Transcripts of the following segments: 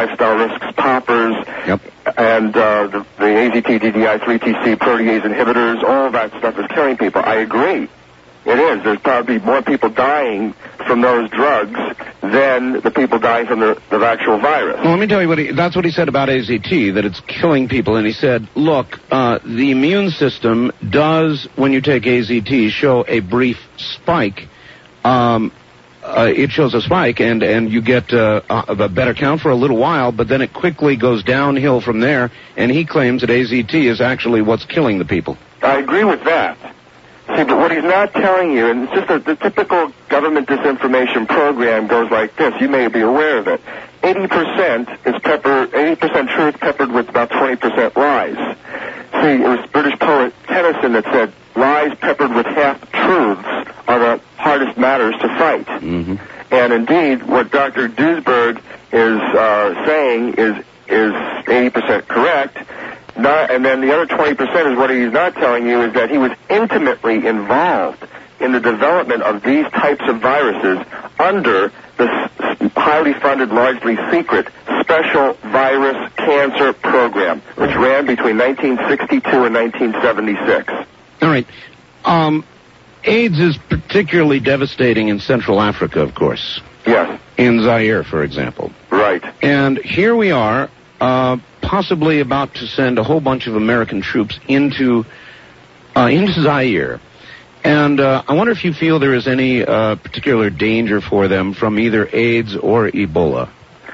lifestyle risks, poppers, Yep. and the AZT, DDI, 3TC, protease inhibitors, all that stuff is killing people. I agree. It is. There's probably more people dying from those drugs than the people dying from the actual virus. Well, let me tell you that's what he said about AZT, that it's killing people. And he said, look, the immune system does, when you take AZT, show a brief spike. It shows a spike, and you get a better count for a little while, but then it quickly goes downhill from there, and he claims that AZT is actually what's killing the people. I agree with that. See, but what he's not telling you, and it's just the typical government disinformation program goes like this. You may be aware of it. 80% is 80% truth peppered with about 20% lies. See, it was British poet Tennyson that said, lies peppered with half-truths are the hardest matters to fight. Mm-hmm. And indeed, what Dr. Duesberg is saying is 80% correct. And then the other 20% is what he's not telling you is that he was intimately involved in the development of these types of viruses under the highly funded, largely secret Special Virus Cancer Program, which ran between 1962 and 1976. All right. AIDS is particularly devastating in Central Africa, of course. Yes. In Zaire, for example. Right. And here we are, possibly about to send a whole bunch of American troops into Zaire. And I wonder if you feel there is any particular danger for them from either AIDS or Ebola.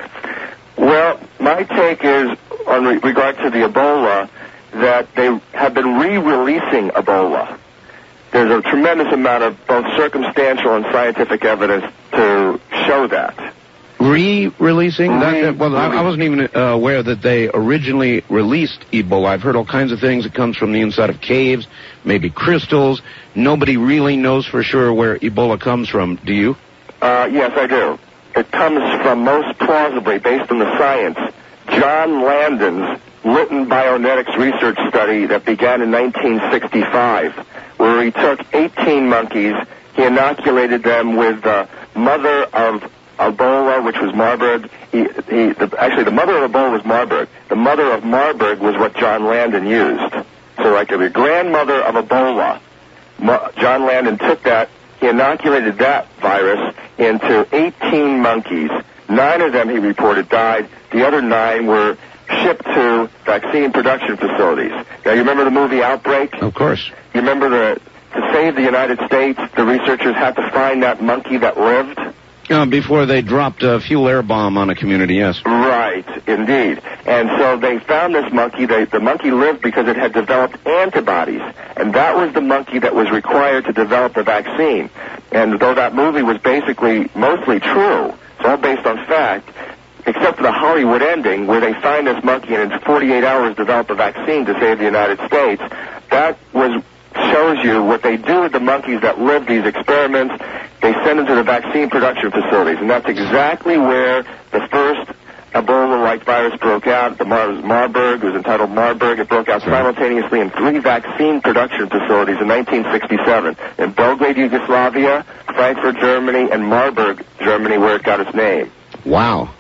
Well, my take is, on regard to the Ebola, that they have been re-releasing Ebola. There's a tremendous amount of both circumstantial and scientific evidence to show that. Re-releasing? I wasn't even aware that they originally released Ebola. I've heard all kinds of things. It comes from the inside of caves, maybe crystals. Nobody really knows for sure where Ebola comes from. Do you? Yes, I do. It comes from, most plausibly, based on the science, John Landon's Lytton Bionetics research study that began in 1965, where he took 18 monkeys, he inoculated them with the mother of Ebola, which was Marburg. Actually, the mother of Ebola was Marburg. The mother of Marburg was what John Landon used. So, like the grandmother of Ebola, John Landon took that, he inoculated that virus into 18 monkeys. 9 of them, he reported, died. The other 9 were shipped to vaccine production facilities. Now, you remember the movie Outbreak? Of course. You remember to save the United States, the researchers had to find that monkey that lived? Before they dropped a fuel air bomb on a community, yes. Right, indeed. And so they found this monkey. The monkey lived because it had developed antibodies. And that was the monkey that was required to develop the vaccine. And though that movie was basically mostly true, it's all based on fact, except for the Hollywood ending where they find this monkey and in 48 hours develop a vaccine to save the United States, that shows you what they do with the monkeys that live these experiments. They send them to the vaccine production facilities, and that's exactly where the first Ebola-like virus broke out. The Marburg, it was entitled Marburg. It broke out simultaneously in 3 vaccine production facilities in 1967, in Belgrade, Yugoslavia, Frankfurt, Germany, and Marburg, Germany, where it got its name. Wow.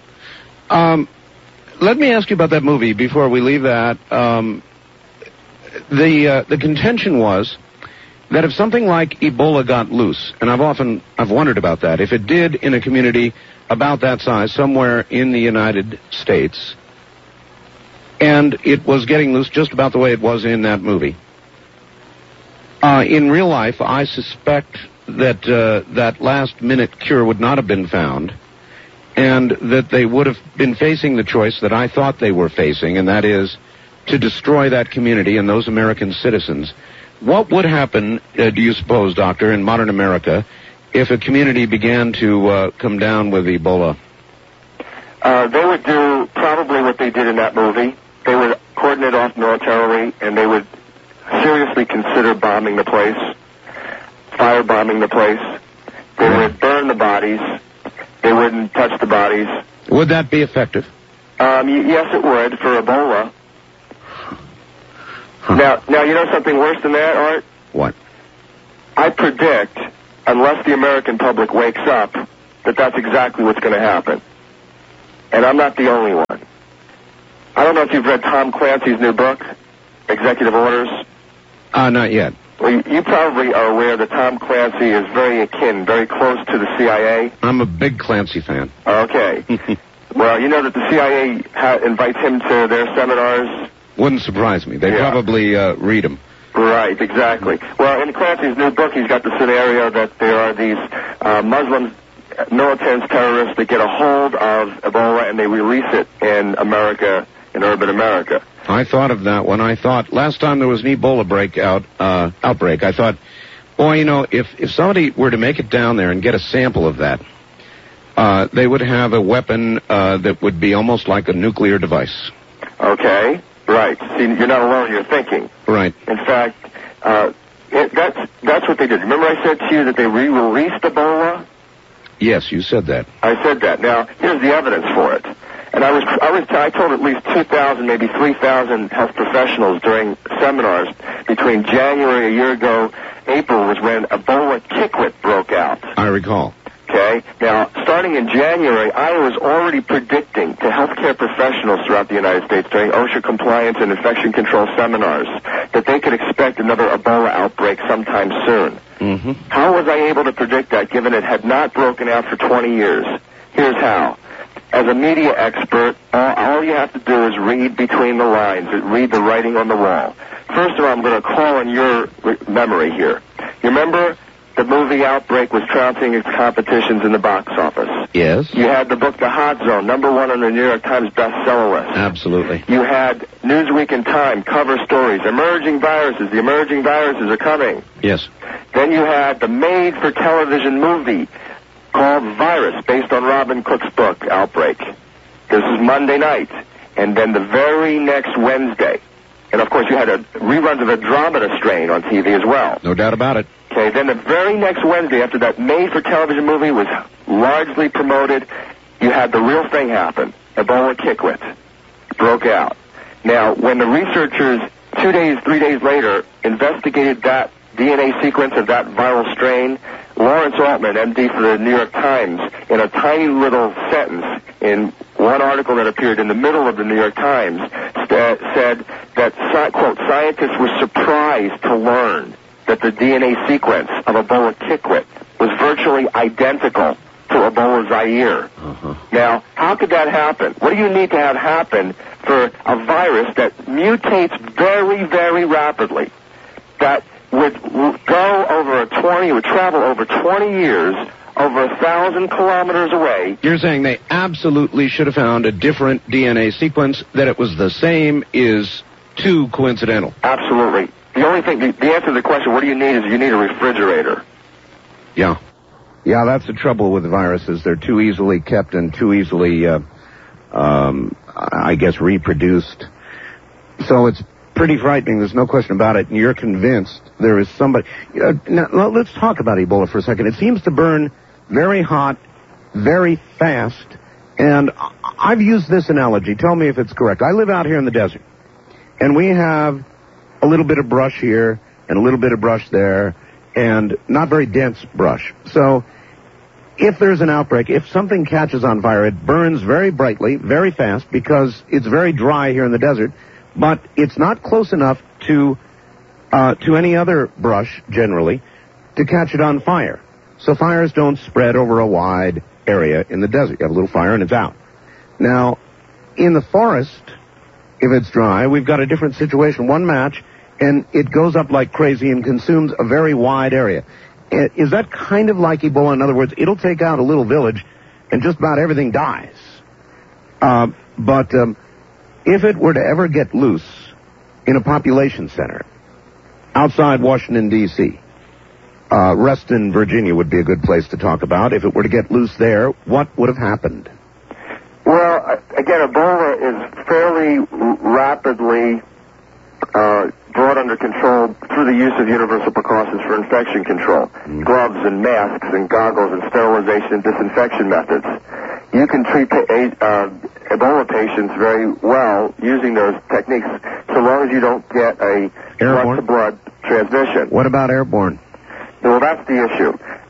Let me ask you about that movie before we leave that. The contention was that if something like Ebola got loose, and I've wondered about that, if it did in a community about that size, somewhere in the United States, and it was getting loose just about the way it was in that movie, in real life, I suspect that that last-minute cure would not have been found, and that they would have been facing the choice that I thought they were facing, and that is to destroy that community and those American citizens. What would happen, do you suppose, Doctor, in modern America, if a community began to come down with Ebola? They would do probably what they did in that movie. They would cordon it off militarily, and they would seriously consider bombing the place, firebombing the place. They would burn the bodies. They wouldn't touch the bodies. Would that be effective? Yes, it would, for Ebola. Now, you know something worse than that, Art? What? I predict, unless the American public wakes up, that that's exactly what's going to happen. And I'm not the only one. I don't know if you've read Tom Clancy's new book, Executive Orders. Not yet. Well, you probably are aware that Tom Clancy is very close to the CIA. I'm a big Clancy fan. Okay. Well, you know that the CIA invites him to their seminars? Wouldn't surprise me. They probably read them. Right, exactly. Well, in Clancy's new book, he's got the scenario that there are these Muslim militants, terrorists, that get a hold of Ebola and they release it in America, in urban America. I thought of that when I thought, last time there was an Ebola outbreak, I thought, boy, you know, if somebody were to make it down there and get a sample of that, they would have a weapon that would be almost like a nuclear device. Okay, right. See, you're not alone in your thinking. Right. In fact, that's what they did. Remember I said to you that they re-released Ebola? Yes, you said that. I said that. Now, here's the evidence for it. And I told at least 2,000, maybe 3,000 health professionals during seminars between January a year ago, April was when Ebola Kikwit broke out. I recall. Okay? Now, starting in January, I was already predicting to healthcare professionals throughout the United States during OSHA compliance and infection control seminars that they could expect another Ebola outbreak sometime soon. Mm-hmm. How was I able to predict that, given it had not broken out for 20 years? Here's how. As a media expert, all you have to do is read between the lines, read the writing on the wall. First of all, I'm going to call on your memory here. You remember the movie Outbreak was trouncing its competitions in the box office? Yes. You had the book The Hot Zone, #1 on the New York Times bestseller list. Absolutely. You had Newsweek and Time cover stories, emerging viruses, the emerging viruses are coming. Yes. Then you had the made-for-television movie called Virus, based on Robin Cook's book, Outbreak. This is Monday night. And then the very next Wednesday, and of course you had reruns of Andromeda Strain on TV as well. No doubt about it. Okay, then the very next Wednesday, after that made-for-television movie was largely promoted, you had the real thing happen. Ebola Kikwit broke out. Now, when the researchers 3 days later investigated that DNA sequence of that viral strain, Lawrence Altman, MD for the New York Times, in a tiny little sentence in one article that appeared in the middle of the New York Times, said that, quote, scientists were surprised to learn that the DNA sequence of Ebola Kikwit was virtually identical to Ebola Zaire. Uh-huh. Now, how could that happen? What do you need to have happen for a virus that mutates very, very rapidly, that would travel over 20 years, over 1,000 kilometers away? You're saying they absolutely should have found a different DNA sequence, that it was the same is too coincidental. Absolutely. The only thing, the answer to the question, what do you need, is you need a refrigerator. Yeah. Yeah, that's the trouble with viruses. They're too easily kept and too easily, I guess, reproduced. So it's pretty frightening. There's no question about it. And you're convinced there is somebody. Now, let's talk about Ebola for a second. It seems to burn very hot, very fast. And I've used this analogy. Tell me if it's correct. I live out here in the desert. And we have a little bit of brush here and a little bit of brush there, and not very dense brush. So if there's an outbreak, if something catches on fire, it burns very brightly, very fast, because it's very dry here in the desert, but it's not close enough to any other brush, generally, to catch it on fire. So fires don't spread over a wide area in the desert. You have a little fire and it's out. Now, in the forest, if it's dry, we've got a different situation. One match, and it goes up like crazy and consumes a very wide area. Is that kind of like Ebola? In other words, it'll take out a little village and just about everything dies. But if it were to ever get loose in a population center outside Washington, D.C., Reston, Virginia would be a good place to talk about. If it were to get loose there, what would have happened? Well, again, Ebola is fairly rapidly brought under control through the use of universal precautions for infection control. Gloves and masks and goggles and sterilization and disinfection methods. You can treat Ebola patients very well using those techniques, so long as you don't get a blood-to-blood transmission. What about airborne? Well, that's the issue.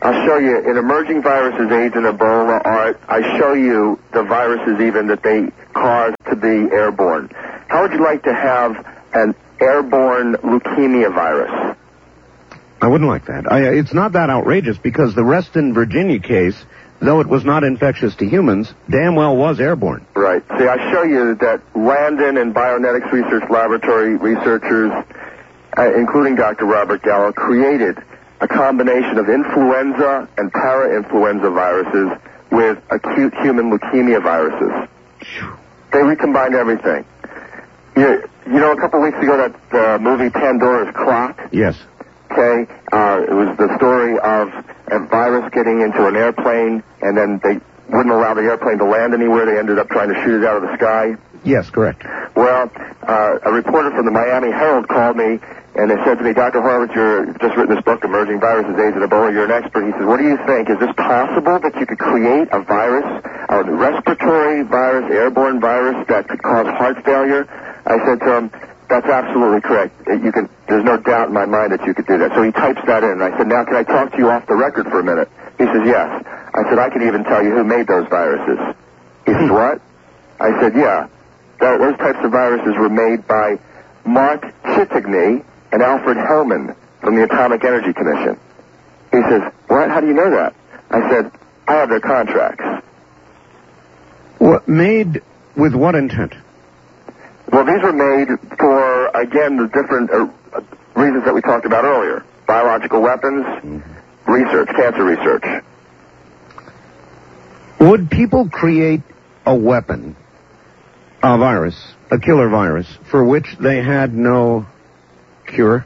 I'll show you. In Emerging Viruses, AIDS, and Ebola, Art, I show you the viruses even that they cause to be airborne. How would you like to have an airborne leukemia virus? I wouldn't like that. It's not that outrageous because the Reston, Virginia case, though it was not infectious to humans, damn well was airborne. Right. See, I show you that Landon and Bionetics Research Laboratory researchers, including Dr. Robert Gallo, created a combination of influenza and para-influenza viruses with acute human leukemia viruses. They recombined everything. You know, a couple weeks ago, that movie Pandora's Clock? Yes. Okay, it was the story of a virus getting into an airplane, and then they wouldn't allow the airplane to land anywhere. They ended up trying to shoot it out of the sky. Yes, correct. Well, a reporter from the Miami Herald called me, and they said to me, Dr. Horowitz, you've just written this book, Emerging Viruses, AIDS, and Ebola. You're an expert. He says, what do you think? Is this possible that you could create a virus, a respiratory virus, airborne virus that could cause heart failure? I said to him, that's absolutely correct. There's no doubt in my mind that you could do that. So he types that in, and I said, now can I talk to you off the record for a minute? He says, yes. I said, I can even tell you who made those viruses. He says, what? I said, yeah. Those types of viruses were made by Mark Chitigny and Alfred Hellman from the Atomic Energy Commission. He says, what? How do you know that? I said, I have their contracts. What, made with what intent? Well, these were made for, again, the different reasons that we talked about earlier. Biological weapons, research, cancer research. Would people create a weapon, a virus, a killer virus, for which they had no cure?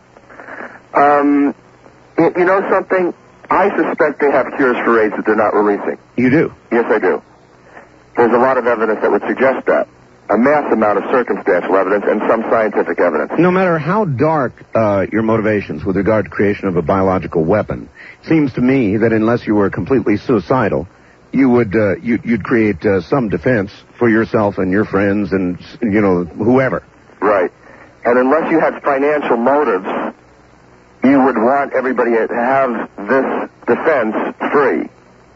You know something? I suspect they have cures for AIDS that they're not releasing. You do? Yes, I do. There's a lot of evidence that would suggest that. A mass amount of circumstantial evidence and some scientific evidence. No matter how dark your motivations with regard to creation of a biological weapon, it seems to me that unless you were completely suicidal, you would you'd create some defense for yourself and your friends and whoever. Right. And unless you had financial motives, you would want everybody to have this defense free.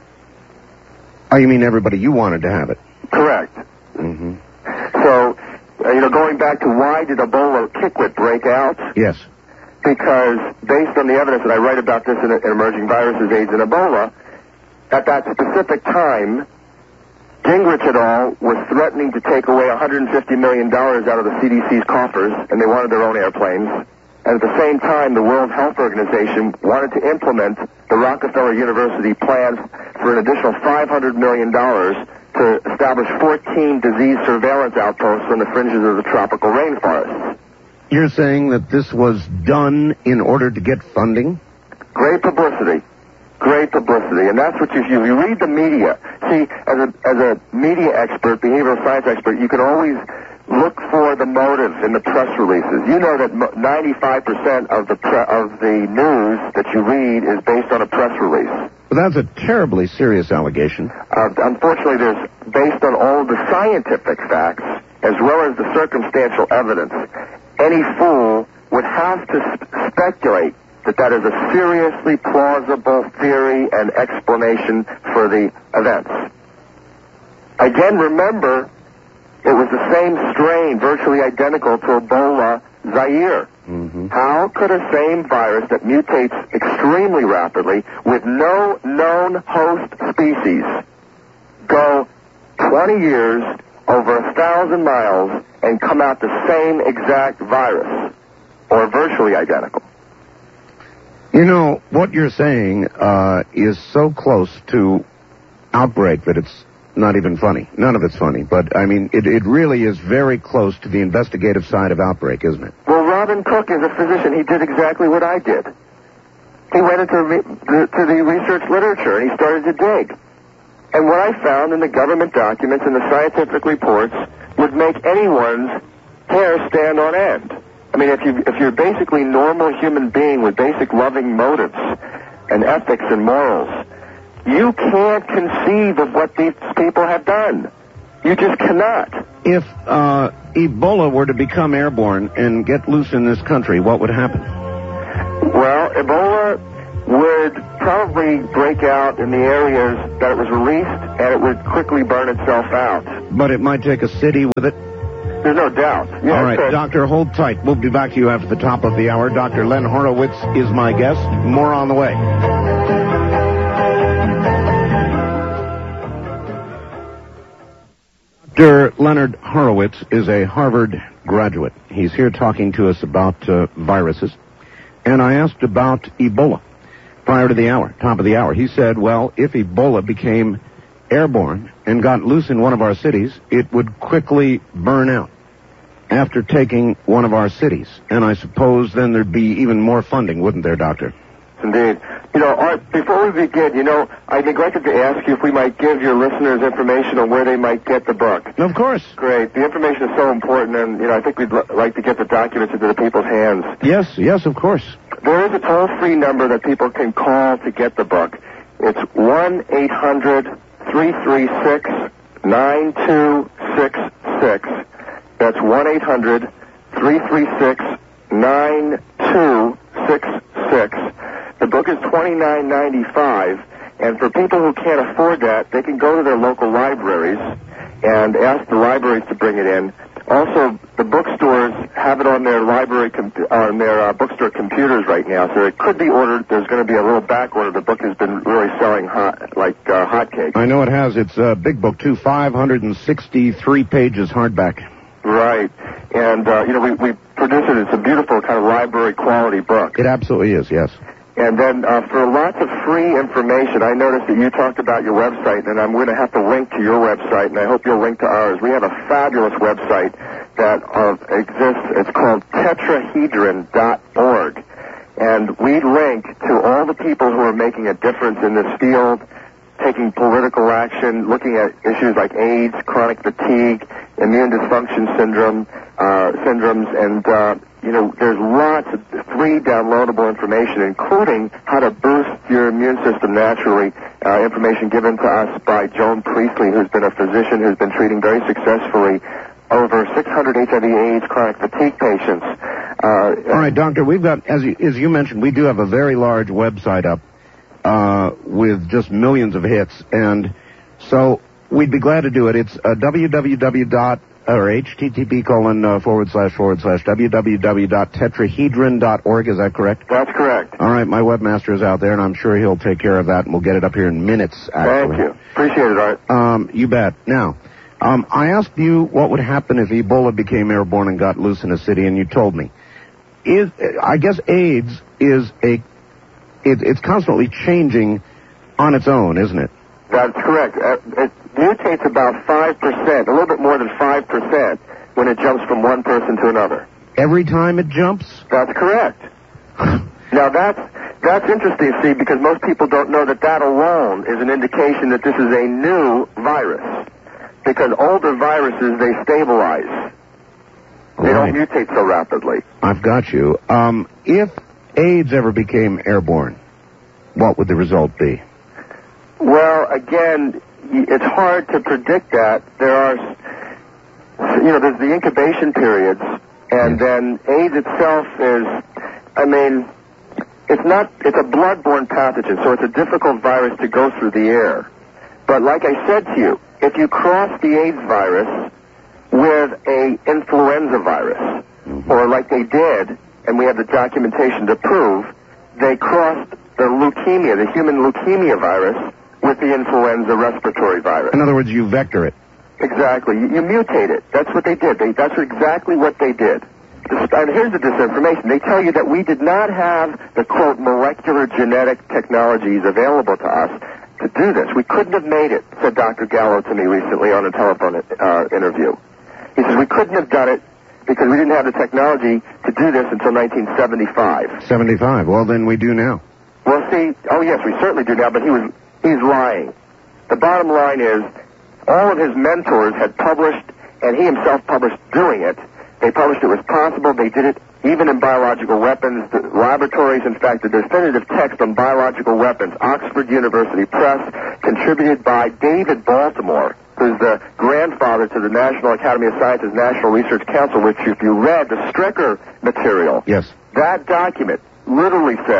Oh, you mean everybody you wanted to have it? Correct. Mm-hmm. So, going back to why did Ebola Kikwit break out? Yes. Because based on the evidence, and I write about this in Emerging Viruses, AIDS, and Ebola, at that specific time, Gingrich et al. Was threatening to take away $150 million out of the CDC's coffers, and they wanted their own airplanes. And at the same time, the World Health Organization wanted to implement the Rockefeller University plans for an additional $500 million to establish 14 disease surveillance outposts on the fringes of the tropical rainforests. You're saying that this was done in order to get funding? Great publicity. Great publicity. And that's what you read the media. See, as a media expert, behavioral science expert, you can always look for the motive in the press releases. You know that 95% of the news that you read is based on a press release. Well, that's a terribly serious allegation. Unfortunately, there's based on all of the scientific facts as well as the circumstantial evidence. Any fool would have to speculate that is a seriously plausible theory and explanation for the events. Again, remember, it was the same strain, virtually identical to Ebola Zaire. Mm-hmm. How could a same virus that mutates extremely rapidly with no known host species go 20 years over 1,000 miles and come out the same exact virus, or virtually identical? You know, what you're saying is so close to outbreak that it's not even funny. None of it's funny. But, I mean, it really is very close to the investigative side of outbreak, isn't it? Well, Robin Cook is a physician. He did exactly what I did. He went into the research literature, and he started to dig. And what I found in the government documents and the scientific reports would make anyone's hair stand on end. I mean, if you're basically normal human being with basic loving motives and ethics and morals, you can't conceive of what these people have done. You just cannot. If Ebola were to become airborne and get loose in this country, what would happen? Well, Ebola would probably break out in the areas that it was released, and it would quickly burn itself out. But it might take a city with it? There's no doubt. Yeah, all right, Doctor, hold tight. We'll be back to you after the top of the hour. Dr. Len Horowitz is my guest. More on the way. Dr. Leonard Horowitz is a Harvard graduate. He's here talking to us about viruses. And I asked about Ebola prior to the hour, top of the hour. He said, well, if Ebola became airborne and got loose in one of our cities, it would quickly burn out after taking one of our cities. And I suppose then there'd be even more funding, wouldn't there, Doctor? Indeed. You know, Art, before we begin, you know, I neglected to ask you if we might give your listeners information on where they might get the book. Of course. Great. The information is so important, and, you know, I think we'd like to get the documents into the people's hands. Yes, of course. There is a toll-free number that people can call to get the book. It's 1-800-336-9266. That's 1-800-336-9266. The book is $29.95, and for people who can't afford that, they can go to their local libraries and ask the libraries to bring it in. Also, the bookstores have it on their bookstore computers right now, so it could be ordered. There's going to be a little back order. The book has been really selling hotcakes. I know it has. It's a big book, too, 563 pages hardback. Right. And, you know, we produce it. It's a beautiful kind of library quality book. It absolutely is, yes. And then for lots of free information, I noticed that you talked about your website, and I'm going to have to link to your website, and I hope you'll link to ours. We have a fabulous website that exists. It's called tetrahedron.org. And we link to all the people who are making a difference in this field, taking political action, looking at issues like AIDS, chronic fatigue, immune dysfunction syndromes, and, you know, there's lots of free downloadable information, including how to boost your immune system naturally, information given to us by Joan Priestley, who's been a physician who's been treating very successfully over 600 HIV/AIDS chronic fatigue patients. All right, Doctor, we've got, as you mentioned, we do have a very large website up with just millions of hits, and so we'd be glad to do it. It's http://www.tetrahedron.org. Is that correct? That's correct. All right, my webmaster is out there, and I'm sure he'll take care of that, and we'll get it up here in minutes, actually. Thank you. Appreciate it, Art. You bet. Now, I asked you what would happen if Ebola became airborne and got loose in a city, and you told me. I guess AIDS is it's constantly changing on its own, isn't it? That's correct. It mutates about 5%, a little bit more than 5%, when it jumps from one person to another. Every time it jumps? That's correct. Now, that's interesting, see, because most people don't know that alone is an indication that this is a new virus. Because older viruses, they stabilize. They don't mutate so rapidly. I've got you. If AIDS ever became airborne, what would the result be? Well, again, it's hard to predict that. There's the incubation periods, and then AIDS itself it's a bloodborne pathogen, so it's a difficult virus to go through the air. But like I said to you, if you cross the AIDS virus with a influenza virus, or like they did, and we have the documentation to prove, they crossed the human leukemia virus with the influenza respiratory virus. In other words, you vector it. Exactly. You mutate it. That's what they did. That's exactly what they did. And here's the disinformation. They tell you that we did not have the, quote, molecular genetic technologies available to us to do this. We couldn't have made it, said Dr. Gallo to me recently on a telephone interview. He says, we couldn't have done it because we didn't have the technology to do this until 1975. 75. Well, then we do now. Well, see, oh, yes, we certainly do now, but he's lying. The bottom line is all of his mentors had published, and he himself published doing it. They published it was possible. They did it even in biological weapons. The laboratories, in fact, the definitive text on biological weapons, Oxford University Press, contributed by David Baltimore, who's the grandfather to the National Academy of Sciences National Research Council, which if you read the Strecker material, yes, that document literally says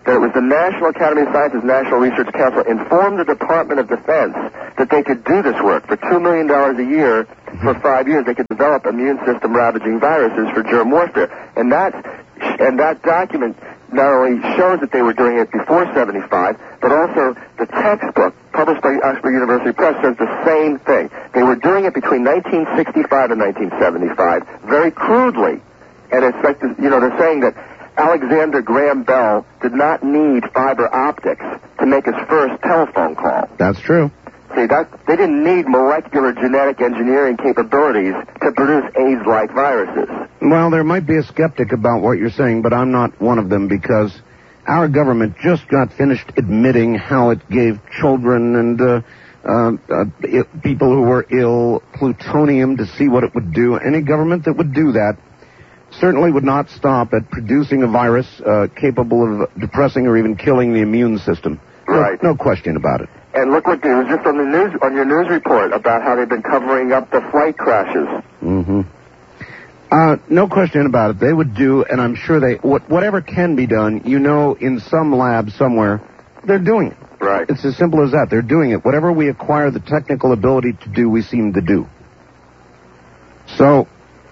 that it was the National Academy of Sciences National Research Council informed the Department of Defense that they could do this work for $2 million a year for 5 years. They could develop immune system ravaging viruses for germ warfare. And that document not only shows that they were doing it before 75, but also the textbook published by Oxford University Press says the same thing. They were doing it between 1965 and 1975, very crudely. And it's like, they're saying that Alexander Graham Bell did not need fiber optics to make his first telephone call. That's true. See, they didn't need molecular genetic engineering capabilities to produce AIDS-like viruses. Well, there might be a skeptic about what you're saying, but I'm not one of them, because our government just got finished admitting how it gave children and people who were ill plutonium to see what it would do. Any government that would do that certainly would not stop at producing a virus capable of depressing or even killing the immune system. Right. No question about it. And look what it was just on the news, on your news report about how they've been covering up the flight crashes. Mm-hmm. No question about it. They would do, and I'm sure whatever can be done, in some lab somewhere, they're doing it. Right. It's as simple as that. They're doing it. Whatever we acquire the technical ability to do, we seem to do. So,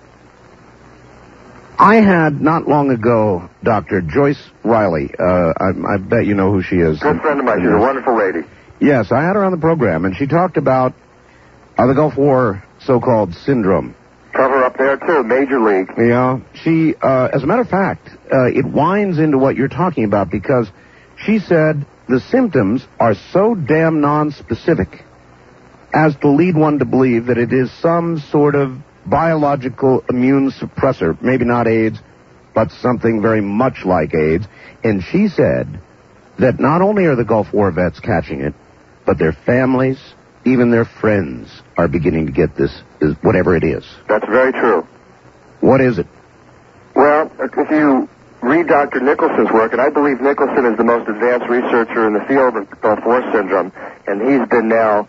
I had, not long ago, Dr. Joyce Riley. I bet you know who she is. Good friend of mine. She's a wonderful lady. Yes, I had her on the program, and she talked about the Gulf War so-called syndrome. Cover up there, too. Major league. Yeah. She, as a matter of fact, it winds into what you're talking about, because she said the symptoms are so damn non-specific as to lead one to believe that it is some sort of biological immune suppressor. Maybe not AIDS, but something very much like AIDS. And she said that not only are the Gulf War vets catching it, but their families, even their friends, are beginning to get this, whatever it is. That's very true. What is it? Well, if you read Dr. Nicholson's work, and I believe Nicholson is the most advanced researcher in the field of Gulf War syndrome, and he's been now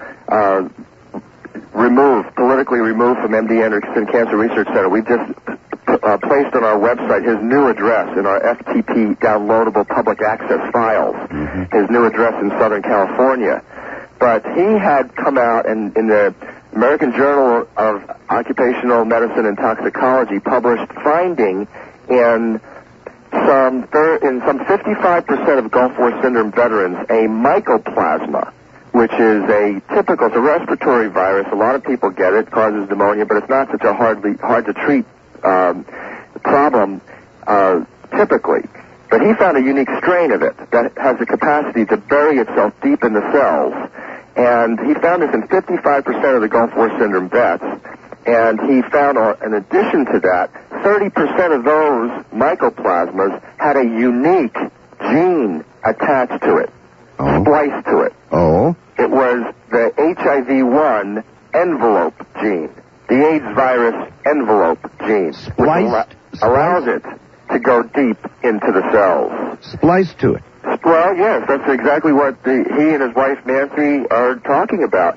politically removed from MD Anderson Cancer Research Center. We just placed on our website his new address in our FTP downloadable public access files, his new address in Southern California. But he had come out and in the American Journal of Occupational Medicine and Toxicology published finding in some 55% of Gulf War syndrome veterans a mycoplasma, which is it's a respiratory virus. A lot of people get it. It causes pneumonia, but it's not such a hard to treat problem typically. But he found a unique strain of it that has the capacity to bury itself deep in the cells. And he found this in 55% of the Gulf War syndrome vets. And he found, in addition to that, 30% of those mycoplasmas had a unique gene attached to it, spliced to it. Oh. It was the HIV-1 envelope gene, the AIDS virus envelope gene, which allows it to go deep into the cells. Spliced to it. Well, yes, that's exactly what he and his wife Nancy are talking about.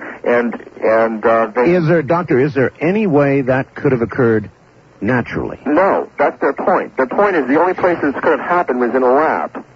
Is there any way that could have occurred naturally? No, that's their point. Their point is the only place this could have happened was in a lab.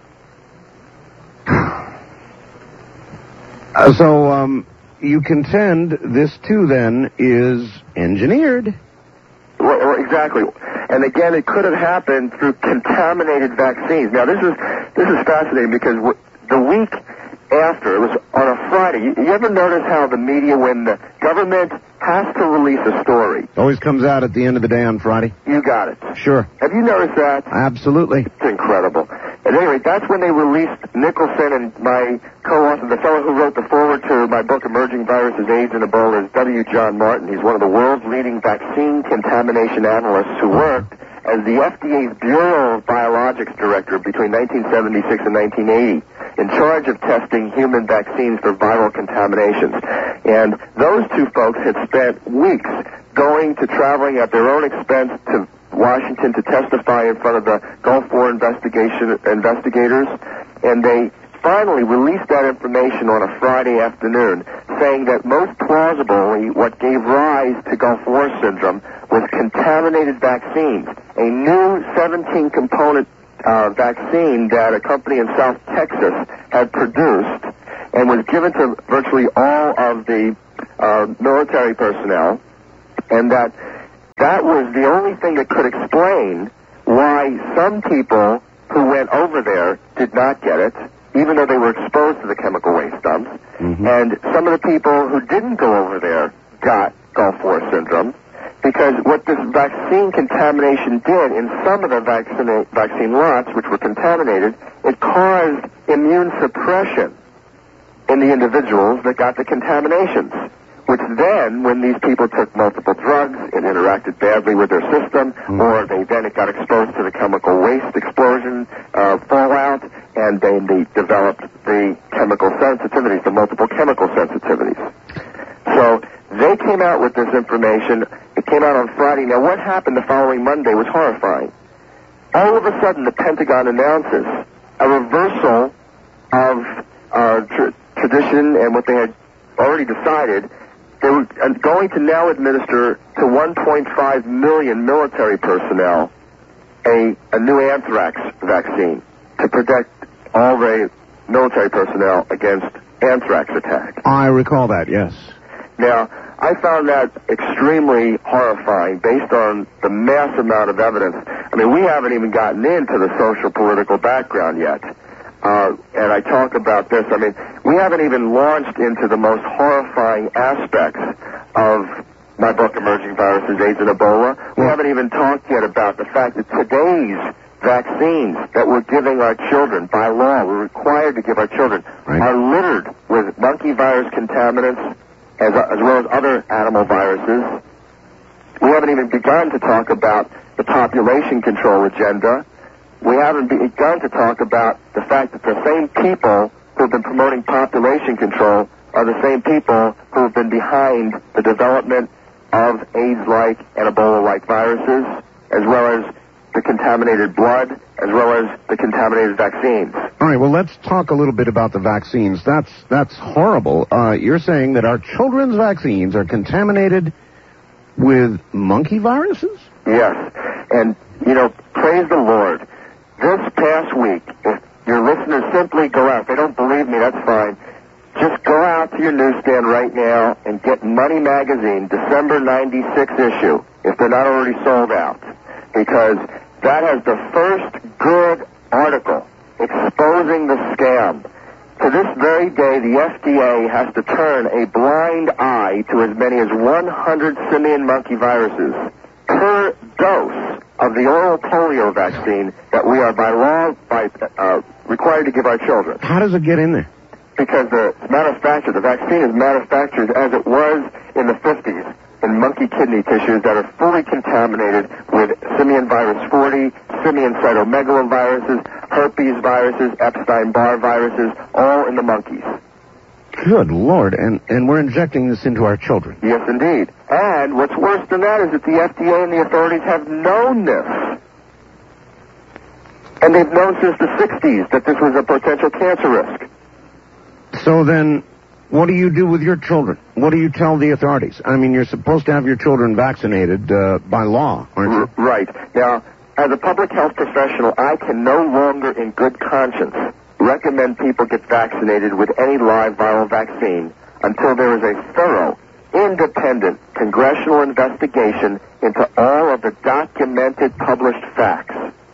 So you contend this too then is engineered. Well, exactly. And again, it could have happened through contaminated vaccines. Now, this is fascinating because the week after, it was on a Friday. You ever notice how the media, when the government has to release a story, always comes out at the end of the day on Friday? You got it. Sure. Have you noticed that? Absolutely. It's incredible. At any rate, that's when they released Nicholson, and my co-author, the fellow who wrote the foreword to my book, Emerging Viruses, AIDS, and Ebola, is W. John Martin. He's one of the world's leading vaccine contamination analysts who worked as the FDA's Bureau of Biologics Director between 1976 and 1980, in charge of testing human vaccines for viral contaminations. And those two folks had spent weeks traveling at their own expense to Washington to testify in front of the Gulf War investigators, and they finally released that information on a Friday afternoon, saying that most plausibly what gave rise to Gulf War syndrome was contaminated vaccines, a new 17-component vaccine that a company in South Texas had produced and was given to virtually all of the military personnel, and that was the only thing that could explain why some people who went over there did not get it, even though they were exposed to the chemical waste dumps, and some of the people who didn't go over there got Gulf War syndrome, because what this vaccine contamination did in some of the vaccine lots, which were contaminated, it caused immune suppression in the individuals that got the contaminations, which then, when these people took multiple drugs, it interacted badly with their system, or it got exposed to the chemical waste explosion fallout, and then they developed the chemical sensitivities, the multiple chemical sensitivities. So they came out with this information. It came out on Friday. Now, what happened the following Monday was horrifying. All of a sudden, the Pentagon announces a reversal of tradition and what they had already decided. They were going to now administer to 1.5 million military personnel a new anthrax vaccine to protect all the military personnel against anthrax attack. I recall that, yes. Now, I found that extremely horrifying based on the mass amount of evidence. I mean, we haven't even gotten into the social political background yet. And I talk about this. I mean, we haven't even launched into the most horrifying aspects of my book, Emerging Viruses, AIDS, and Ebola. We haven't even talked yet about the fact that today's vaccines that we're giving our children by law, we're required to give our children, are littered with monkey virus contaminants as well as other animal viruses. We haven't even begun to talk about the population control agenda. We haven't begun to talk about the fact that the same people who have been promoting population control are the same people who have been behind the development of AIDS-like and Ebola-like viruses, as well as the contaminated blood, as well as the contaminated vaccines. All right, well, let's talk a little bit about the vaccines. That's horrible. You're saying that our children's vaccines are contaminated with monkey viruses? Yes, and, praise the Lord. This past week, if your listeners simply go out, if they don't believe me, that's fine. Just go out to your newsstand right now and get Money Magazine, December 96 issue, if they're not already sold out. Because that has the first good article exposing the scam. To this very day, the FDA has to turn a blind eye to as many as 100 simian monkey viruses per dose of the oral polio vaccine that we are by law required to give our children. How does it get in there? Because the vaccine is manufactured as it was in the 50s in monkey kidney tissues that are fully contaminated with simian virus 40, simian cytomegaloviruses, herpes viruses, Epstein-Barr viruses, all in the monkeys. Good Lord, and we're injecting this into our children. Yes, indeed. And what's worse than that is that the FDA and the authorities have known this. And they've known since the 60s that this was a potential cancer risk. So then, what do you do with your children? What do you tell the authorities? I mean, you're supposed to have your children vaccinated by law, aren't you? Right. Now, as a public health professional, I can no longer, in good conscience, recommend people get vaccinated with any live viral vaccine until there is a thorough, independent congressional investigation into all of the documented, published facts.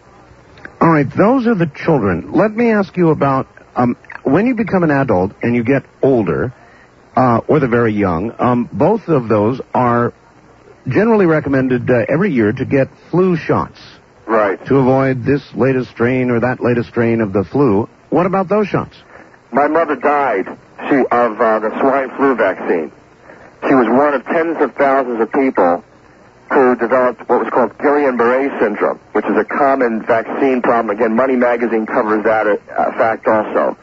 All right, those are the children. Let me ask you about when you become an adult and you get older, or the very young, both of those are generally recommended every year to get flu shots. Right. To avoid this latest strain or that latest strain of the flu. What about those shots? My mother died of the swine flu vaccine. She was one of tens of thousands of people who developed what was called Guillain-Barré syndrome, which is a common vaccine problem. Again, Money Magazine covers that fact also.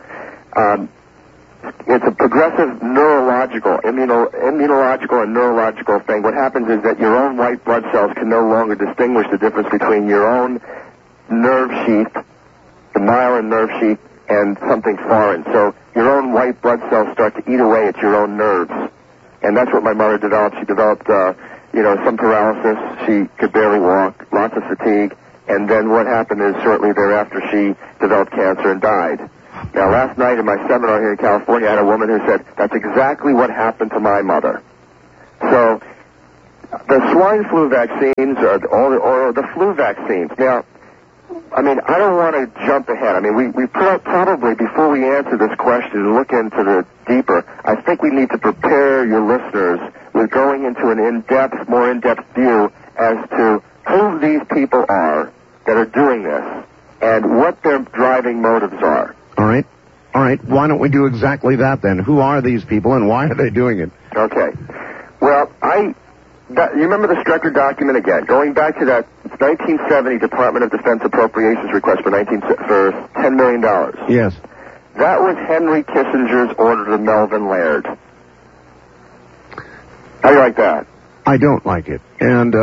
It's a progressive neurological, immunological and neurological thing. What happens is that your own white blood cells can no longer distinguish the difference between your own nerve sheath, the myelin nerve sheath, and something foreign. So your own white blood cells start to eat away at your own nerves. And that's what my mother developed. She developed, some paralysis. She could barely walk, lots of fatigue. and then what happened is shortly thereafter she developed cancer and died. Now, last night in my seminar here in California, I had a woman who said, that's exactly what happened to my mother. So, the swine flu vaccines or the flu vaccines. Now, I mean, I don't want to jump ahead. I mean, we probably, before we answer this question and look into the deeper, I think we need to prepare your listeners with going into an more in-depth view as to who these people are that are doing this and what their driving motives are. All right. Why don't we do exactly that then? Who are these people and why are they doing it? Okay. Well, you remember the Strecker document again? Going back to that 1970 Department of Defense appropriations request for $10 million. Yes. That was Henry Kissinger's order to Melvin Laird. How do you like that? I don't like it. And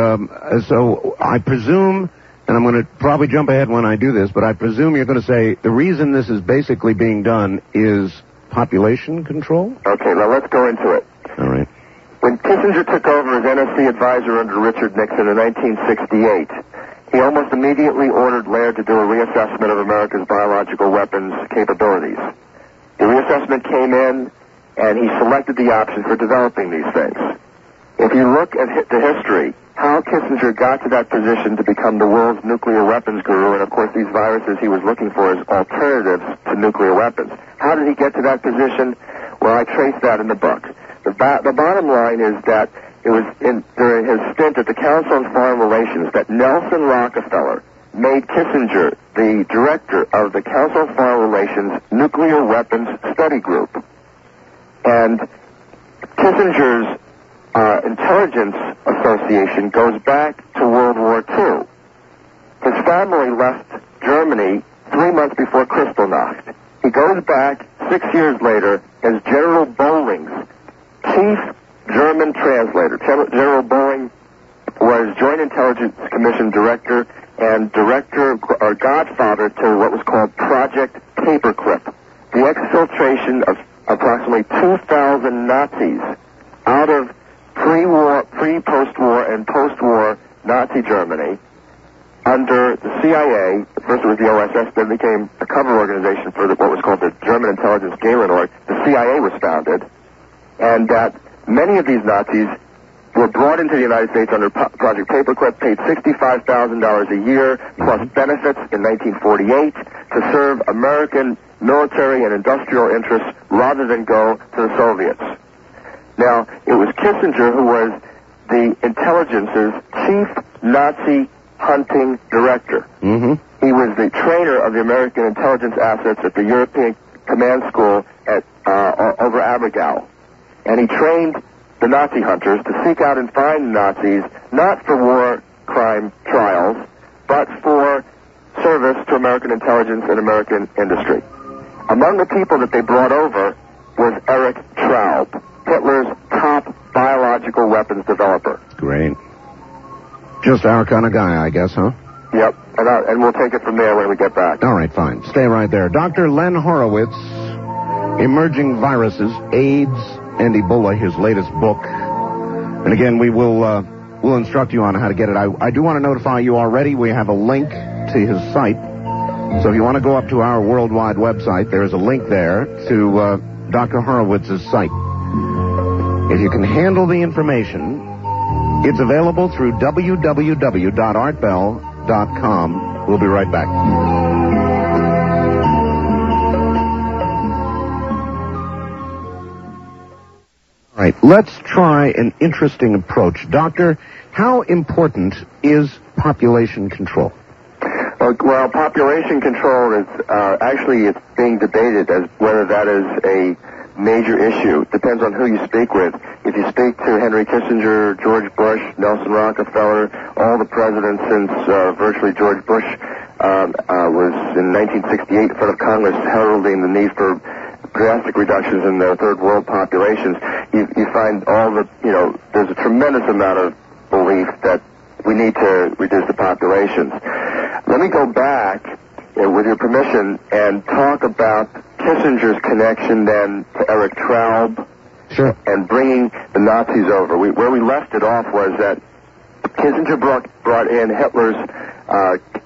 so I presume, and I'm going to probably jump ahead when I do this, but I presume you're going to say the reason this is basically being done is population control? Okay, now let's go into it. All right. When Kissinger took over as NSC advisor under Richard Nixon in 1968, he almost immediately ordered Laird to do a reassessment of America's biological weapons capabilities. The reassessment came in, and he selected the option for developing these things. If you look at the history, how Kissinger got to that position to become the world's nuclear weapons guru, and of course these viruses he was looking for as alternatives to nuclear weapons. How did he get to that position? Well, I traced that in the book. The bottom line is that it was during his stint at the Council on Foreign Relations that Nelson Rockefeller made Kissinger the director of the Council on Foreign Relations Nuclear Weapons Study Group. And Kissinger's intelligence association goes back to World War II. His family left Germany 3 months before Kristallnacht. He goes back 6 years later as General Bolling's chief German translator. General Bolling was Joint Intelligence Commission director and director or godfather to what was called Project Paperclip, the exfiltration of approximately 2,000 Nazis out of pre-post-war and post-war Nazi Germany under the CIA. First it was the OSS, then it became a cover organization for what was called the German Intelligence Gehlen. The CIA was founded, and that many of these Nazis were brought into the United States under Project Paperclip, paid $65,000 a year plus benefits in 1948 to serve American military and industrial interests rather than go to the Soviets. Now, it was Kissinger who was the intelligence's chief Nazi hunting director. Mm-hmm. He was the trainer of the American intelligence assets at the European Command School at over Abergau. And he trained the Nazi hunters to seek out and find Nazis, not for war crime trials, but for service to American intelligence and American industry. Among the people that they brought over was Erich Traub, Hitler's top biological weapons developer. Great. Just our kind of guy, I guess, huh? Yep, and we'll take it from there when we get back. All right, fine. Stay right there. Dr. Len Horowitz, Emerging Viruses, AIDS, and Ebola, his latest book. And again, we'll instruct you on how to get it. I do want to notify you already, we have a link to his site. So if you want to go up to our worldwide website, there is a link there to Dr. Horowitz's site. If you can handle the information, it's available through www.artbell.com. We'll be right back. All right, let's try an interesting approach. Doctor, how important is population control? Well, population control is actually it's being debated as whether that is a major issue. Depends on who you speak with. If you speak to Henry Kissinger, George Bush, Nelson Rockefeller, all the presidents since virtually George Bush was in 1968 in front of Congress heralding the need for drastic reductions in the third world populations, you find all the, there's a tremendous amount of belief that we need to reduce the populations. Let me go back, with your permission, and talk about Kissinger's connection then to Erich Traub. Sure. And bringing the Nazis over. Where we left it off was that Kissinger brought in Hitler's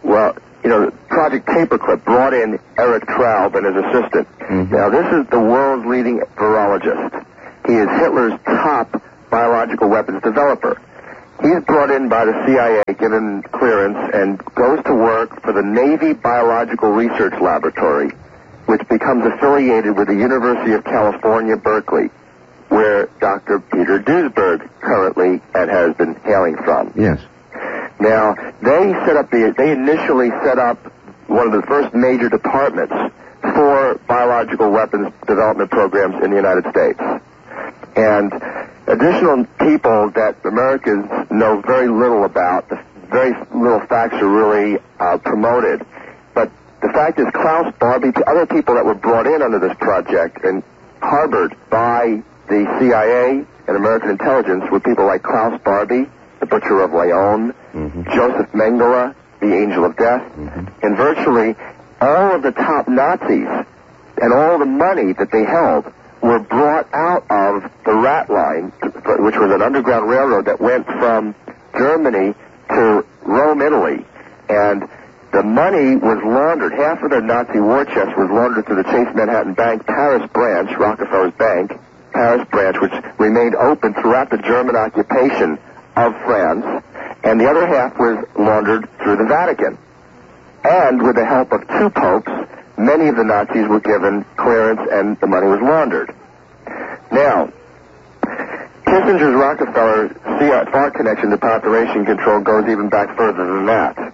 Well, Project Paperclip brought in Eric Traub and his assistant. Mm-hmm. Now, this is the world's leading virologist. He is Hitler's top biological weapons developer. He's brought in by the CIA, given clearance, and goes to work for the Navy Biological Research Laboratory, which becomes affiliated with the University of California, Berkeley, where Dr. Peter Duesberg currently has been hailing from. Yes. Now, they initially set up one of the first major departments for biological weapons development programs in the United States. And additional people that Americans know very little about, very little facts are really promoted. But the fact is Klaus Barbie, other people that were brought in under this project and harbored by the CIA and American intelligence were people like Klaus Barbie, the Butcher of Leon, mm-hmm. Joseph Mengele, the Angel of Death, mm-hmm. and virtually all of the top Nazis and all the money that they held were brought out of the Rat Line, which was an underground railroad that went from Germany to Rome, Italy. And the money was laundered. Half of their Nazi war chest was laundered through the Chase Manhattan Bank Paris branch, Rockefeller's bank, Paris branch, which remained open throughout the German occupation of France, and the other half was laundered through the Vatican. And with the help of two popes, many of the Nazis were given clearance and the money was laundered. Now, Kissinger's Rockefeller FAR connection to population control goes even back further than that.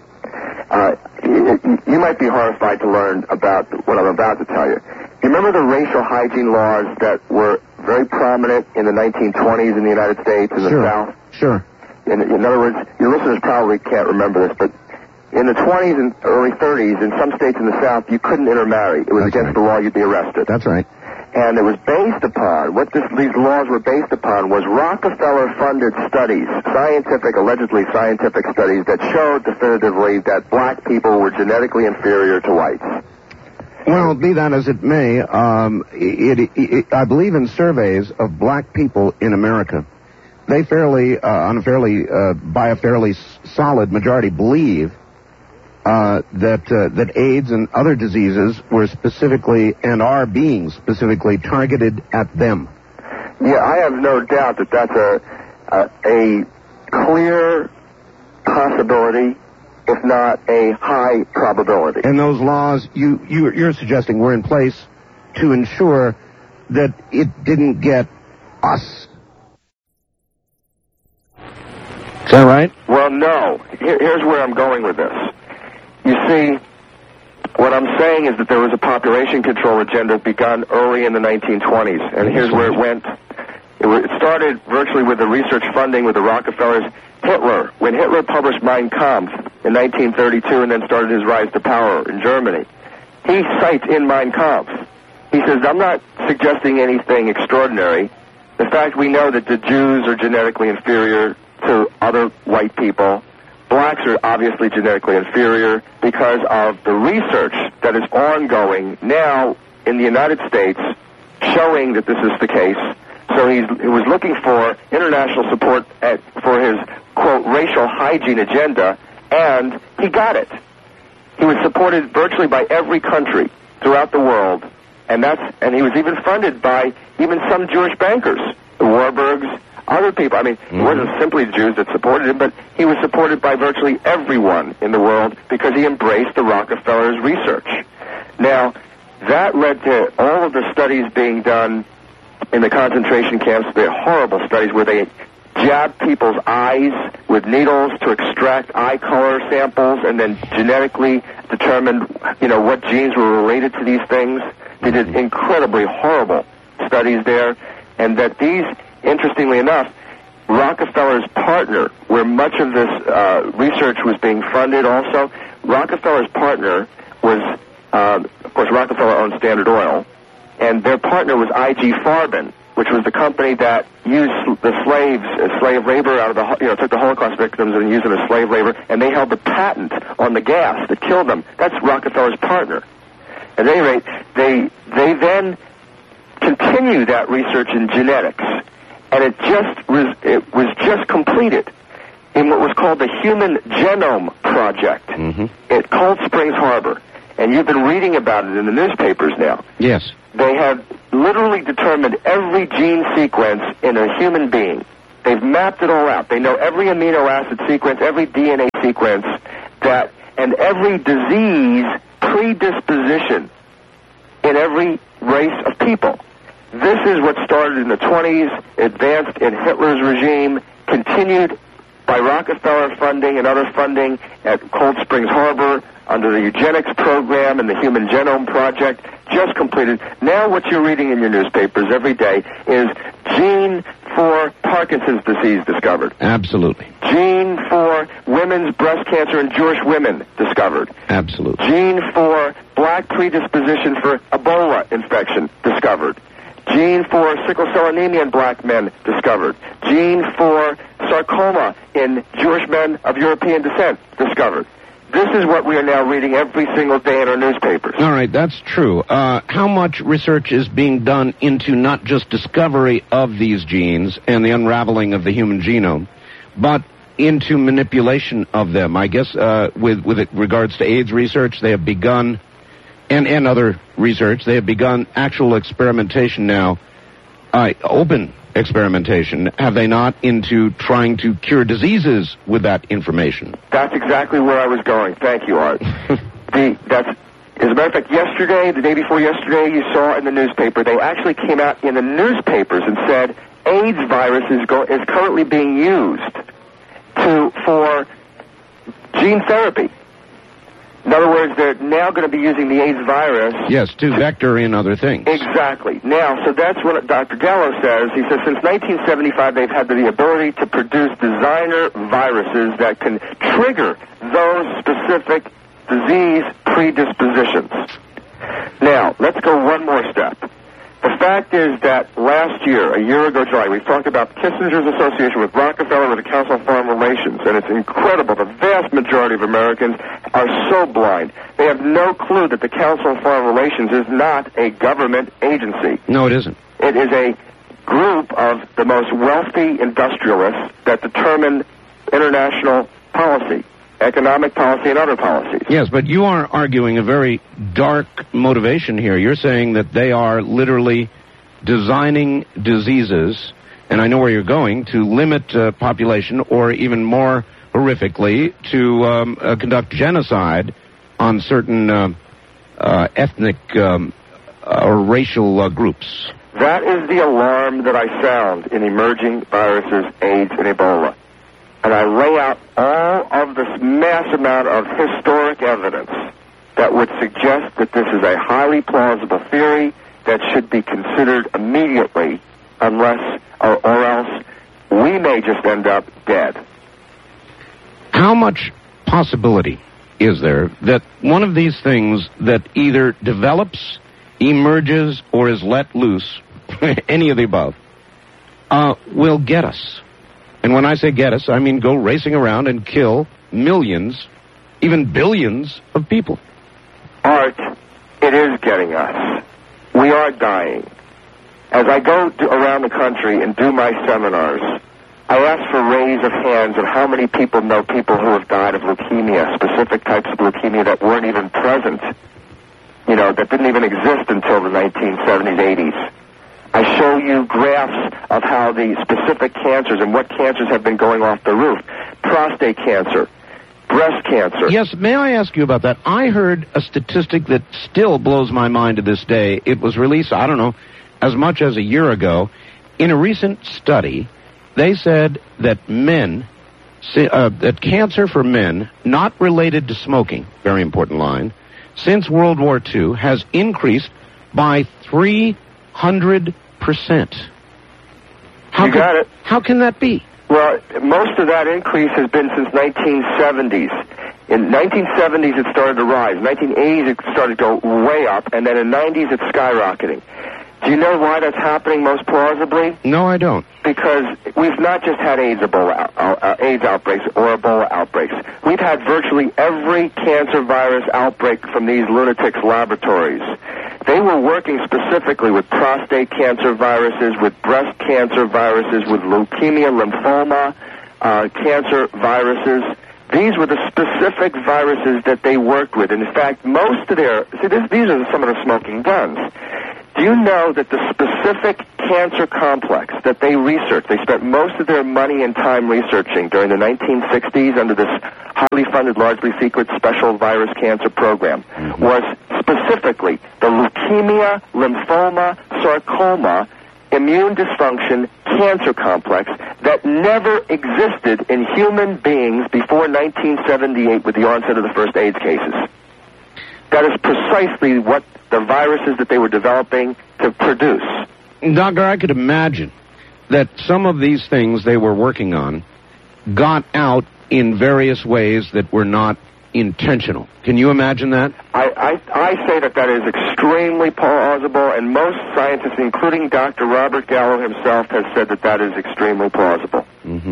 You might be horrified to learn about what I'm about to tell you. You remember the racial hygiene laws that were very prominent in the 1920s in the United States and the South? Sure. In other words, your listeners probably can't remember this, but in the 20s and early 30s, in some states in the South, you couldn't intermarry. It was against the law. You'd be arrested. That's right. And it was based upon, these laws were based upon was Rockefeller-funded studies, allegedly scientific studies that showed definitively that black people were genetically inferior to whites. Well, be that as it may, I believe in surveys of black people in America. They by a fairly solid majority, believe that AIDS and other diseases were specifically and are being specifically targeted at them. Yeah, I have no doubt that that's a clear possibility, if not a high probability. And those laws you're suggesting were in place to ensure that it didn't get us. Is that right? Well, no. Here's where I'm going with this. You see, what I'm saying is that there was a population control agenda begun early in the 1920s, and here's where it went. It started virtually with the research funding with the Rockefellers. Hitler, when Hitler published Mein Kampf in 1932 and then started his rise to power in Germany, he cites in Mein Kampf, he says, I'm not suggesting anything extraordinary. In fact, we know that the Jews are genetically inferior to other white people. Blacks are obviously genetically inferior because of the research that is ongoing now in the United States showing that this is the case. So he was looking for international support for his, quote, racial hygiene agenda, and he got it. He was supported virtually by every country throughout the world, and he was even funded by even some Jewish bankers, the Warburgs, other people. I mean, it wasn't simply Jews that supported him, but he was supported by virtually everyone in the world because he embraced the Rockefellers' research. Now, that led to all of the studies being done in the concentration camps, the horrible studies where they jabbed people's eyes with needles to extract eye color samples and then genetically determined, what genes were related to these things. They did incredibly horrible studies there, and that these, interestingly enough, Rockefeller's partner, where much of this research was being funded also, Rockefeller's partner was, of course, Rockefeller owned Standard Oil, and their partner was I.G. Farben, which was the company that used the slaves as slave labor out of the, took the Holocaust victims and used them as slave labor, and they held the patent on the gas that killed them. That's Rockefeller's partner. At any rate, they then continued that research in genetics, and it was just completed in what was called the Human Genome Project at Cold Springs Harbor. And you've been reading about it in the newspapers now. Yes. They have literally determined every gene sequence in a human being. They've mapped it all out. They know every amino acid sequence, every DNA sequence, and every disease predisposition in every race of people. This is what started in the 20s, advanced in Hitler's regime, continued by Rockefeller funding and other funding at Cold Springs Harbor under the eugenics program and the Human Genome Project, just completed. Now what you're reading in your newspapers every day is gene for Parkinson's disease discovered. Absolutely. Gene for women's breast cancer in Jewish women discovered. Absolutely. Gene for black predisposition for Ebola infection discovered. Gene for sickle cell anemia in black men discovered. Gene for sarcoma in Jewish men of European descent discovered. This is what we are now reading every single day in our newspapers. All right, that's true. How much research is being done into not just discovery of these genes and the unraveling of the human genome, but into manipulation of them? I guess with regards to AIDS research, they have begun, and other research, they have begun actual experimentation now, open experimentation, have they not, into trying to cure diseases with that information? That's exactly where I was going. Thank you, Art. As a matter of fact, yesterday, the day before yesterday, you saw in the newspaper, they actually came out in the newspapers and said AIDS virus is currently being used for gene therapy. In other words, they're now going to be using the AIDS virus. Yes, to vector in other things. Exactly. Now, so that's what Dr. Gallo says. He says since 1975, they've had the ability to produce designer viruses that can trigger those specific disease predispositions. Now, let's go one more step. The fact is that last year, a year ago, July, we talked about Kissinger's association with Rockefeller with the Council on Foreign Relations, and it's incredible. The vast majority of Americans are so blind. They have no clue that the Council on Foreign Relations is not a government agency. No, it isn't. It is a group of the most wealthy industrialists that determine international policy, economic policy, and other policies. Yes, but you are arguing a very dark motivation here. You're saying that they are literally designing diseases, and I know where you're going, to limit population, or even more horrifically, to conduct genocide on certain ethnic or racial groups. That is the alarm that I sound in emerging viruses, AIDS, and Ebola. And I lay out all of this mass amount of historic evidence that would suggest that this is a highly plausible theory that should be considered immediately, unless or else we may just end up dead. How much possibility is there that one of these things that either develops, emerges, or is let loose, any of the above, will get us? And when I say get us, I mean go racing around and kill millions, even billions of people. Art, it is getting us. We are dying. As I go around the country and do my seminars, I ask for raise of hands of how many people know people who have died of leukemia, specific types of leukemia that weren't even present, that didn't even exist until the 1970s, 80s. I show you graphs of how the specific cancers and what cancers have been going off the roof. Prostate cancer, breast cancer. Yes, may I ask you about that? I heard a statistic that still blows my mind to this day. It was released, I don't know, as much as a year ago. In a recent study, they said that that cancer for men, not related to smoking, very important line, since World War II has increased by 300%. You got it. How can that be? Well, most of that increase has been since 1970s. In 1970s, it started to rise. 1980s, it started to go way up, and then in 90s, it's skyrocketing. Do you know why that's happening most plausibly? No, I don't. Because we've not just had AIDS outbreaks or Ebola outbreaks. We've had virtually every cancer virus outbreak from these lunatics' laboratories. They were working specifically with prostate cancer viruses, with breast cancer viruses, with leukemia, lymphoma, cancer viruses. These were the specific viruses that they worked with. And in fact, most of these are some of the smoking guns. Do you know that the specific cancer complex that they researched, they spent most of their money and time researching during the 1960s under this highly funded, largely secret special virus cancer program, was specifically the leukemia, lymphoma, sarcoma, immune dysfunction cancer complex that never existed in human beings before 1978 with the onset of the first AIDS cases. That is precisely what the viruses that they were developing to produce. Doctor, I could imagine that some of these things they were working on got out in various ways that were not intentional. Can you imagine that? I say that is extremely plausible, and most scientists, including Dr. Robert Gallo himself, has said that is extremely plausible.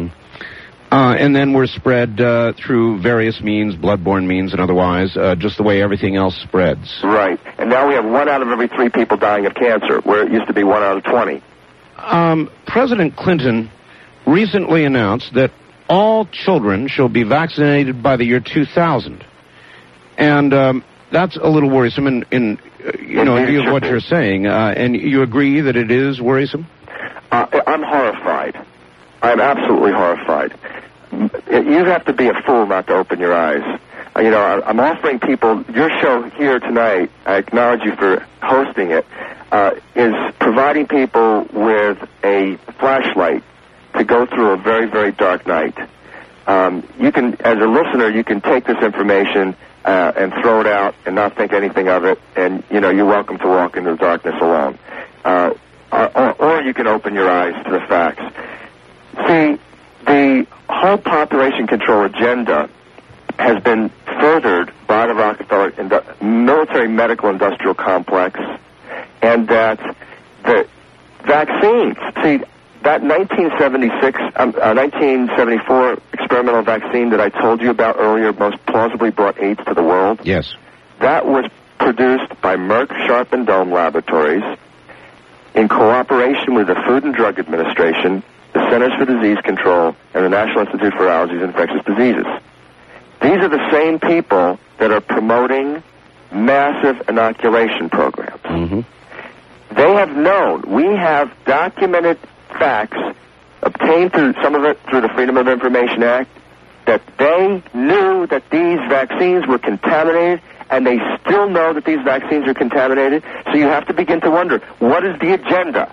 And then were spread through various means, bloodborne means and otherwise, just the way everything else spreads. Right. And now we have 1 out of every 3 people dying of cancer, where it used to be 1 out of 20. President Clinton recently announced that all children shall be vaccinated by the year 2000. And that's a little worrisome in view of what you're saying. And you agree that it is worrisome? I'm horrified. I'm absolutely horrified. You have to be a fool not to open your eyes. I'm offering people, your show here tonight, I acknowledge you for hosting it, is providing people with a flashlight to go through a very, very dark night. You can, as a listener, you can take this information and throw it out and not think anything of it, and, you're welcome to walk into the darkness alone. Or you can open your eyes to the facts. See, the whole population control agenda has been furthered by the Rockefeller military medical industrial complex, and that the vaccines, see, that 1974 experimental vaccine that I told you about earlier most plausibly brought AIDS to the world. Yes. That was produced by Merck Sharp and Dohme Laboratories in cooperation with the Food and Drug Administration, the Centers for Disease Control, and the National Institute for Allergies and Infectious Diseases. These are the same people that are promoting massive inoculation programs. They have known, we have documented facts obtained through some of it through the Freedom of Information Act, that they knew that these vaccines were contaminated, and they still know that these vaccines are contaminated. So you have to begin to wonder, what is the agenda?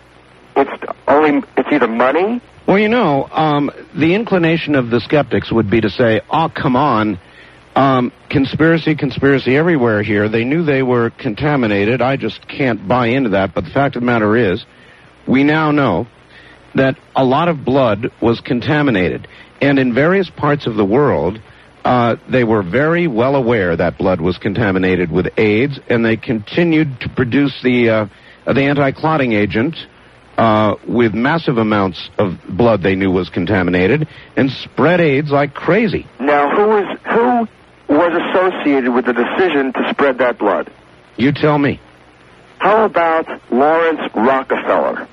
It's either money. Well, the inclination of the skeptics would be to say, oh, come on, conspiracy everywhere here. They knew they were contaminated. I just can't buy into that. But the fact of the matter is, we now know that a lot of blood was contaminated. And in various parts of the world, they were very well aware that blood was contaminated with AIDS, and they continued to produce the anti-clotting agent with massive amounts of blood they knew was contaminated, and spread AIDS like crazy. Now, who was associated with the decision to spread that blood? You tell me. How about Lawrence Rockefeller?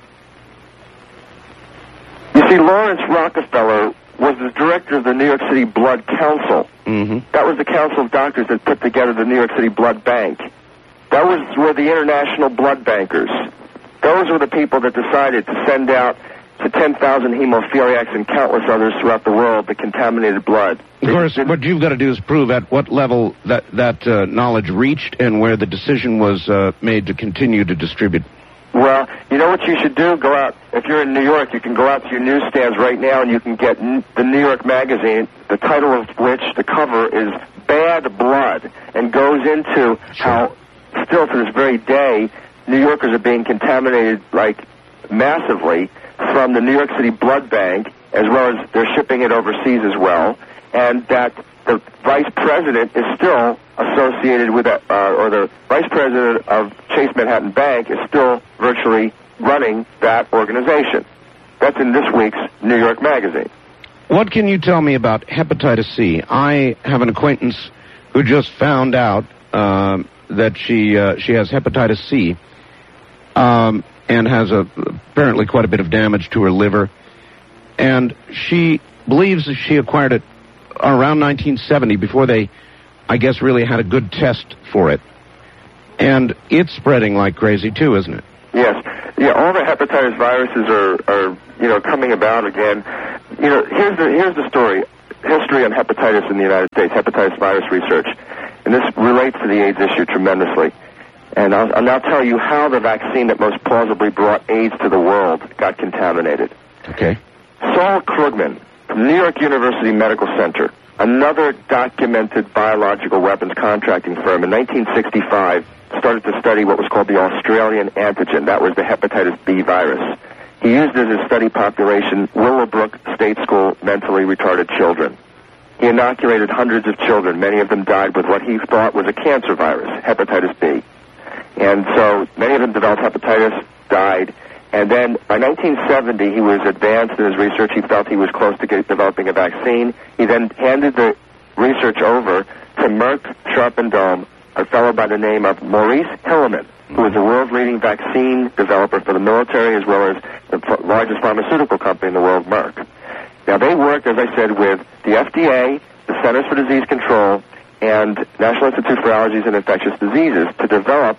You see, Lawrence Rockefeller was the director of the New York City Blood Council. That was the council of doctors that put together the New York City Blood Bank. That were the international blood bankers. Those were the people that decided to send out to 10,000 hemophiliacs and countless others throughout the world the contaminated blood. Of course, what you've got to do is prove at what level that knowledge reached and where the decision was made to continue to distribute. Well, you know what you should do? Go out. If you're in New York, you can go out to your newsstands right now and you can get the New York Magazine, the title of which, the cover, is Bad Blood, and goes into how, still to this very day, New Yorkers are being contaminated, massively from the New York City Blood Bank, as well as they're shipping it overseas as well, and that the vice president is still associated with that, or the vice president of Chase Manhattan Bank is still virtually running that organization. That's in this week's New York Magazine. What can you tell me about hepatitis C? I have an acquaintance who just found out that she has hepatitis C, and has apparently quite a bit of damage to her liver. And she believes that she acquired it around 1970, before they, I guess, really had a good test for it. And it's spreading like crazy, too, isn't it? Yes. Yeah, all the hepatitis viruses are coming about again. Here's the story. History on hepatitis in the United States, hepatitis virus research. And this relates to the AIDS issue tremendously. And I'll now tell you how the vaccine that most plausibly brought AIDS to the world got contaminated. Okay. Saul Krugman from New York University Medical Center, another documented biological weapons contracting firm, in 1965 started to study what was called the Australian antigen. That was the hepatitis B virus. He used as his study population Willowbrook State School mentally retarded children. He inoculated hundreds of children. Many of them died with what he thought was a cancer virus, hepatitis B. And so many of them developed hepatitis, died, and then by 1970 he was advanced in his research. He felt he was close to developing a vaccine. He then handed the research over to Merck Sharp and Dohme, a fellow by the name of Maurice Hilleman, who is the world's leading vaccine developer for the military as well as the largest pharmaceutical company in the world, Merck. Now, they worked, as I said, with the FDA, the Centers for Disease Control, and National Institute for Allergies and Infectious Diseases to develop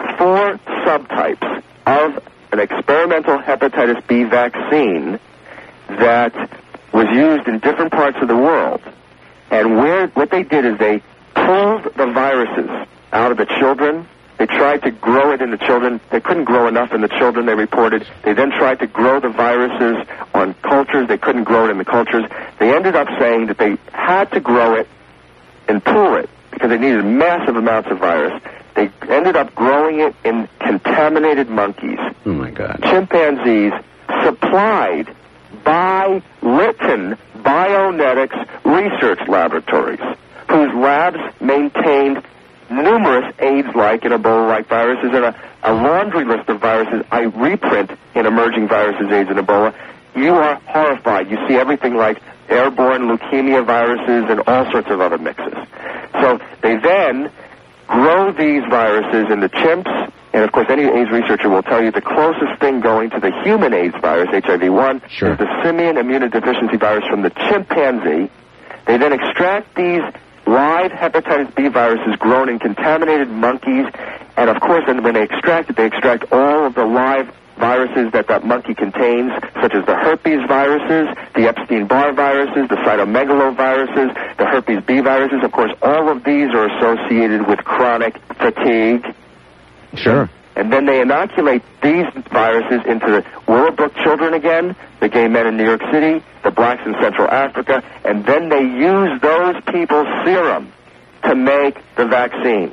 4 subtypes of an experimental hepatitis B vaccine that was used in different parts of the world. And what they did is they pulled the viruses out of the children. They tried to grow it in the children. They couldn't grow enough in the children, they reported. They then tried to grow the viruses on cultures. They couldn't grow it in the cultures. They ended up saying that they had to grow it and pool it because they needed massive amounts of virus. They ended up growing it in contaminated monkeys. Oh, my God. Chimpanzees supplied by Lytton Bionetics research laboratories, whose labs maintained numerous AIDS-like and Ebola-like viruses and a laundry list of viruses I reprint in Emerging Viruses, AIDS, and Ebola. You are horrified. You see everything like airborne leukemia viruses and all sorts of other mixes. So they then grow these viruses in the chimps, and of course any AIDS researcher will tell you the closest thing going to the human AIDS virus, HIV-1, sure, is the simian immunodeficiency virus from the chimpanzee. They then extract these live hepatitis B viruses grown in contaminated monkeys, and of course when they extract it, they extract all of the live viruses that monkey contains, such as the herpes viruses, the Epstein-Barr viruses, the cytomegaloviruses, the herpes B viruses. Of course, all of these are associated with chronic fatigue. Sure. And then they inoculate these viruses into the Willowbrook children again, the gay men in New York City, the blacks in Central Africa, and then they use those people's serum to make the vaccines.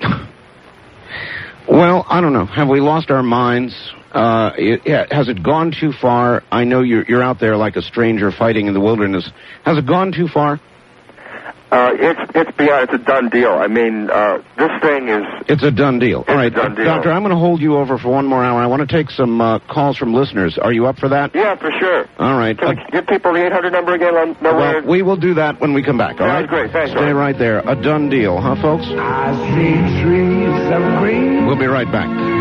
Well, I don't know. Have we lost our minds? Has it gone too far? I know you're out there like a stranger fighting in the wilderness. Has it gone too far? It's beyond. It's a done deal. I mean, this thing is. It's a done deal. All right, done deal. Doctor, I'm going to hold you over for one more hour. I want to take some calls from listeners. Are you up for that? Yeah, for sure. All right. Can we give people the 800 number again? Well, we will do that when we come back. All right. That's great. Thanks. Stay right there. A done deal, huh, folks? I see trees of green. We'll be right back.